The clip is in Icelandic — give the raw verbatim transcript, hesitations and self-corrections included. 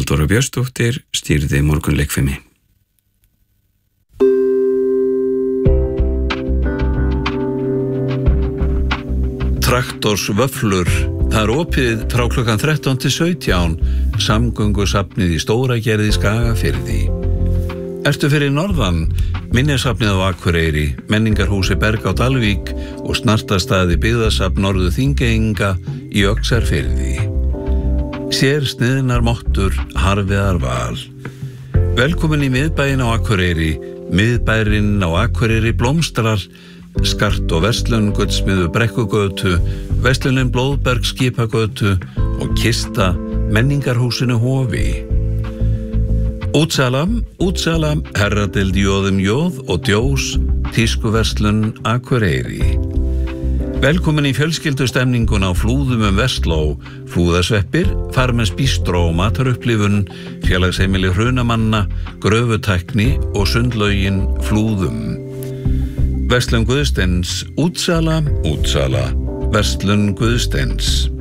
Halldóra Björnsdóttir stýrði morgunleikfimi. Traktors vöflur. Það er opið frá klukkan þrettán til sautján, samgöngusafnið í Stóragerði í Skagafirði. Ertu fyrir norðan, minjasafnið á Akureyri, menningarhúsi Berg á Dalvík og snartastaði byggðasafn Norður Þingeyinga í Öxarfirði. Sér sniðnar mottur, harfiðar val. Velkomin í miðbæinn á Akureyri, miðbærinn á Akureyri blómstrar, skart og verslun gullsmiðu Brekkugötu, verslunin Blóðberg Skipagötu og kista menningarhúsinu Hofi. Útsala, útsala, herradeild Jóðum Jóð og Djós, tískuverslun Akureyri. Velkomin í fjölskyldustemningun á Flúðum um Vestló, Flúðasveppir, Farmers Bistró, matarupplifun, félagsheimili Hrunamanna, gröfutækni og sundlaugin Flúðum. Verslun Guðsteins, útsala, útsala, verslun Guðsteins.